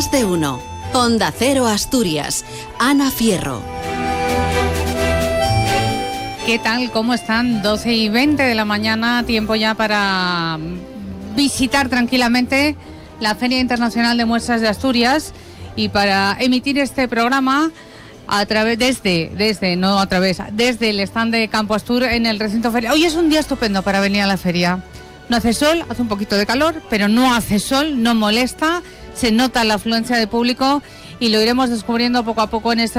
Más de uno. Onda Cero Asturias. Ana Fierro. ¿Qué tal? ¿Cómo están? 12:20 de la mañana, tiempo ya para visitar tranquilamente la Feria Internacional de Muestras de Asturias y para emitir este programa a través desde el stand de Campo Astur en el recinto feria. Hoy es un día estupendo para venir a la feria. No hace sol, hace un poquito de calor, pero no hace sol, no molesta, se nota la afluencia de público y lo iremos descubriendo poco a poco en este